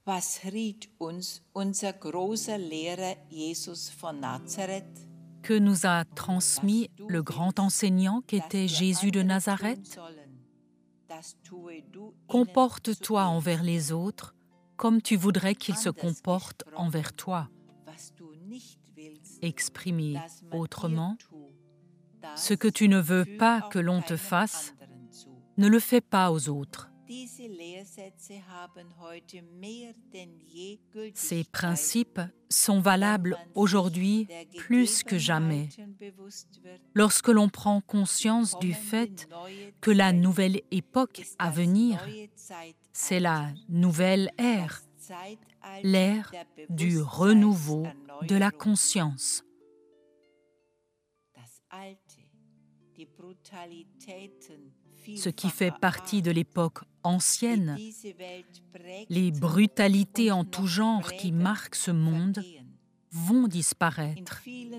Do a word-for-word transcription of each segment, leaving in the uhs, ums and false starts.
Was riet uns unser großer Lehrer Jesus von Nazareth? Que nous a transmis le grand enseignant qu'était Jésus de Nazareth? Comporte-toi envers les autres comme tu voudrais qu'ils se comportent envers toi. Exprimé autrement, ce que tu ne veux pas que l'on te fasse, ne le fais pas aux autres. Ces principes sont valables aujourd'hui plus que jamais. Lorsque l'on prend conscience du fait que la nouvelle époque à venir, c'est la nouvelle ère, l'ère du renouveau de la conscience. Ce qui fait partie de l'époque ancienne, les brutalités en tout genre qui marquent ce monde vont disparaître.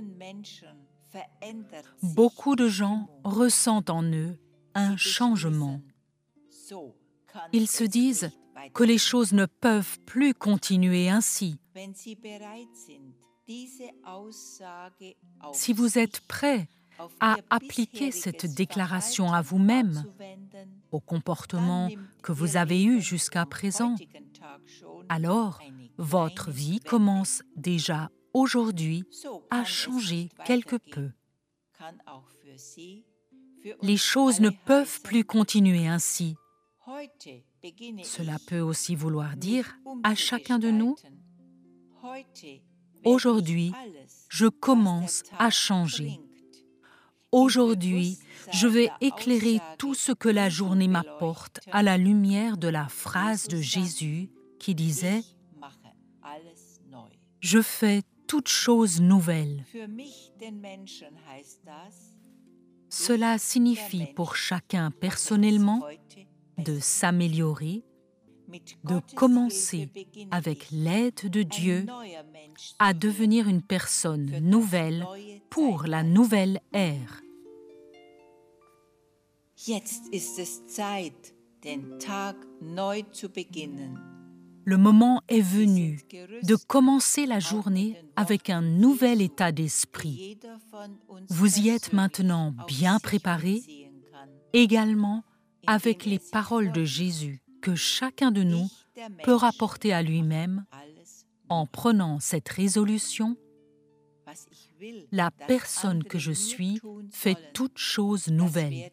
Beaucoup de gens ressentent en eux un changement. Ils se disent que les choses ne peuvent plus continuer ainsi. Si vous êtes prêts à appliquer cette déclaration à vous-même, au comportement que vous avez eu jusqu'à présent, alors votre vie commence déjà aujourd'hui à changer quelque peu. Les choses ne peuvent plus continuer ainsi. Cela peut aussi vouloir dire à chacun de nous, aujourd'hui, je commence à changer. Aujourd'hui, je vais éclairer tout ce que la journée m'apporte à la lumière de la phrase de Jésus qui disait « Je fais toutes choses nouvelles ». Cela signifie pour chacun personnellement de s'améliorer, de commencer avec l'aide de Dieu à devenir une personne nouvelle pour la nouvelle ère. Jetzt ist es Zeit, den Tag neu zu beginnen. Le moment est venu de commencer la journée avec un nouvel état d'esprit. Vous y êtes maintenant bien préparés, également avec les paroles de Jésus que chacun de nous peut rapporter à lui-même en prenant cette résolution. La personne que je suis fait toutes choses nouvelles.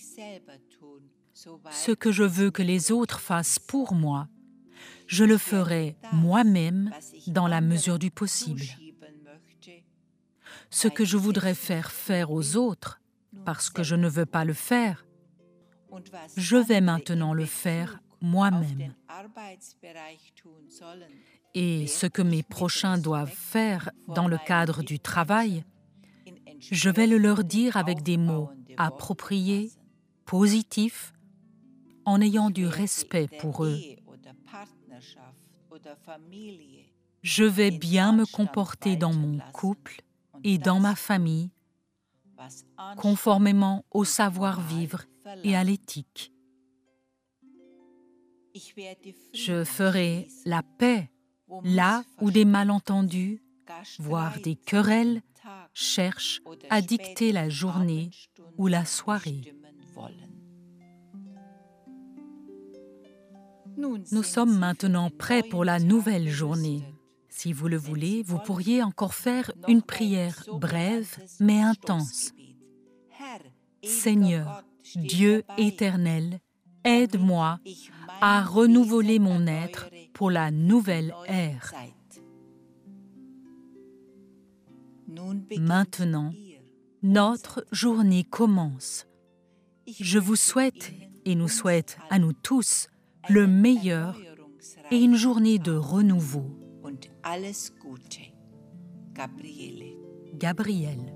Ce que je veux que les autres fassent pour moi, je le ferai moi-même dans la mesure du possible. Ce que je voudrais faire faire aux autres, parce que je ne veux pas le faire, je vais maintenant le faire moi-même. Et ce que mes prochains doivent faire dans le cadre du travail, je vais le leur dire avec des mots appropriés, positifs, en ayant du respect pour eux. Je vais bien me comporter dans mon couple et dans ma famille, conformément au savoir-vivre et à l'éthique. Je ferai la paix là où des malentendus, voire des querelles, cherchent à dicter la journée ou la soirée. Nous sommes maintenant prêts pour la nouvelle journée. Si vous le voulez, vous pourriez encore faire une prière brève mais intense. Seigneur, Dieu éternel, aide-moi à renouveler mon être pour la nouvelle ère. Maintenant, notre journée commence. Je vous souhaite et nous souhaite à nous tous le meilleur et une journée de renouveau. Gabrielle.